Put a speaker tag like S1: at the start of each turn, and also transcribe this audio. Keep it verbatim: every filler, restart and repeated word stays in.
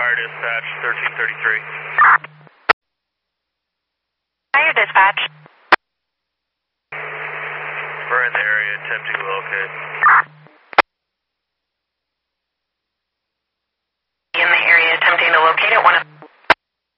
S1: Fire dispatch, thirteen thirty-three.
S2: Fire dispatch.
S1: We're in the area attempting to locate.
S2: In the area attempting to locate it. One of